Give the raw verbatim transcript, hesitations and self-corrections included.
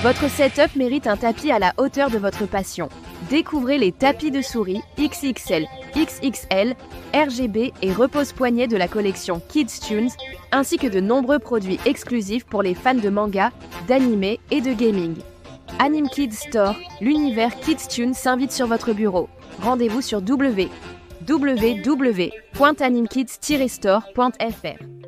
Votre setup mérite un tapis à la hauteur de votre passion. Découvrez les tapis de souris X X L, X X L, R G B et repose-poignet de la collection Kids Tunes, ainsi que de nombreux produits exclusifs pour les fans de manga, d'anime et de gaming. Anime Kids Store, l'univers Kids Tunes s'invite sur votre bureau. Rendez-vous sur w w w point animekids tiret store point f r.